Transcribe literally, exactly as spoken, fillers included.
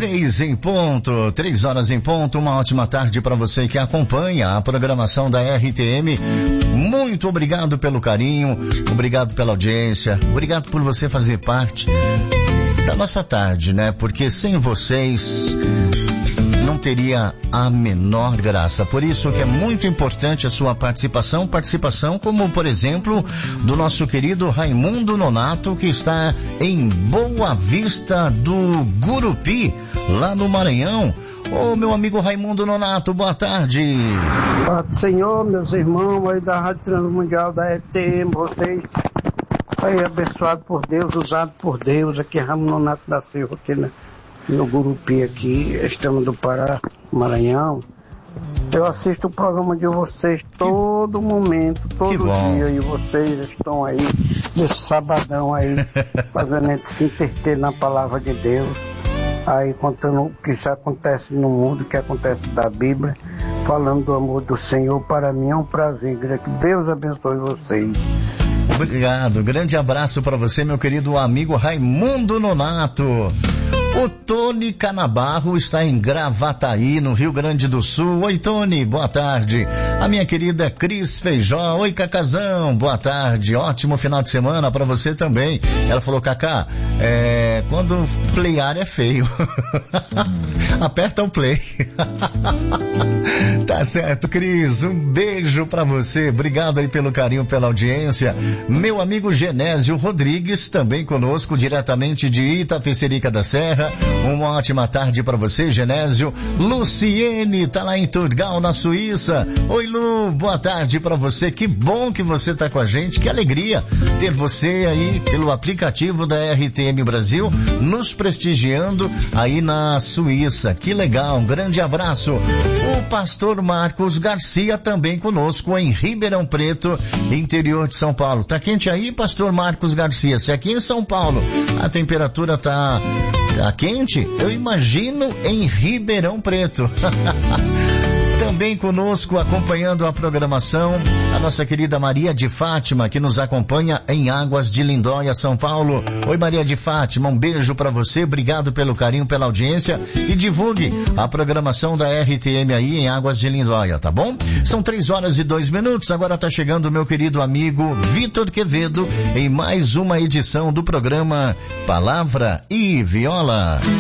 Três em ponto, três horas em ponto, uma ótima tarde para você que acompanha a programação da R T M. Muito obrigado pelo carinho, obrigado pela audiência, obrigado por você fazer parte da nossa tarde, né? Porque sem vocês não teria a menor graça. Por isso que é muito importante a sua participação, participação como, por exemplo, do nosso querido Raimundo Nonato, que está em Boa Vista do Gurupi, lá no Maranhão. Ô, meu amigo Raimundo Nonato, boa tarde. Paz do Senhor, meus irmãos aí da Rádio Transmundial da R T M, vocês aí abençoado por Deus, usado por Deus, aqui é Raimundo Nonato da Silva, aqui na no Gurupi aqui, estamos do Pará, Maranhão. Eu assisto o programa de vocês todo que, momento, todo dia, e vocês estão aí, nesse sabadão aí, fazendo a gente se entreter na palavra de Deus, aí contando o que isso acontece no mundo, o que acontece da Bíblia, falando do amor do Senhor. Para mim é um prazer, que Deus abençoe vocês. Obrigado, grande abraço para você, meu querido amigo Raimundo Nonato. O Tony Canabarro está em Gravataí, no Rio Grande do Sul. Oi, Tony, boa tarde. A minha querida Cris Feijó. Oi, Cacazão, boa tarde. Ótimo final de semana para você também. Ela falou, Cacá, é, quando playar é feio. Aperta o play. Tá certo, Cris. Um beijo para você. Obrigado aí pelo carinho, pela audiência. Meu amigo Genésio Rodrigues, também conosco, diretamente de Itapecerica da Serra. Uma ótima tarde para você, Genésio. Luciene tá lá em Turgal, na Suíça. Oi, Lu, boa tarde para você. Que bom que você tá com a gente. Que alegria ter você aí pelo aplicativo da R T M Brasil nos prestigiando aí na Suíça. Que legal, um grande abraço. O pastor Marcos Garcia também conosco em Ribeirão Preto, interior de São Paulo. Tá quente aí, pastor Marcos Garcia? Se aqui em São Paulo a temperatura tá Tá quente? Eu imagino em Ribeirão Preto. Também conosco, acompanhando a programação, a nossa querida Maria de Fátima, que nos acompanha em Águas de Lindóia, São Paulo. Oi, Maria de Fátima, um beijo pra você, obrigado pelo carinho, pela audiência, e divulgue a programação da R T M aí em Águas de Lindóia, tá bom? São três horas e dois minutos, agora tá chegando o meu querido amigo Vitor Quevedo em mais uma edição do programa Palavra e Viola.